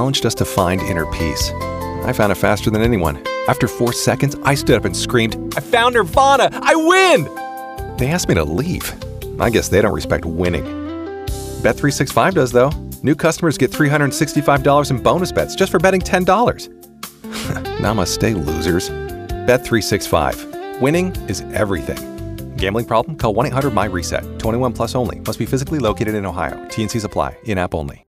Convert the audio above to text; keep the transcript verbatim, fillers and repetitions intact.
challenged us to find inner peace. I found it faster than anyone. After four seconds, I stood up and screamed, "I found Nirvana! I win!" They asked me to leave. I guess they don't respect winning. Bet three sixty-five does, though. New customers get three hundred sixty-five dollars in bonus bets just for betting ten dollars. Namaste, losers. Bet three sixty-five. Winning is everything. Gambling problem? Call one eight hundred M Y RESET. twenty-one plus only. Must be physically located in Ohio. T N Cs apply. In-app only.